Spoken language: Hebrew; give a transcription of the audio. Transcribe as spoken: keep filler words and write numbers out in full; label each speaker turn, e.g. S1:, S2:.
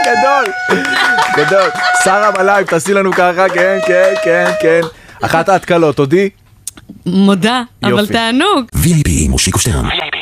S1: גדול, גדול. שרה בלייב, תעשי לנו ככה, כן, כן, כן, כן. אחת ההתקלות, תודי?
S2: מודה, אבל תענוג.
S3: וי איי פי עם מושיקו שטרן.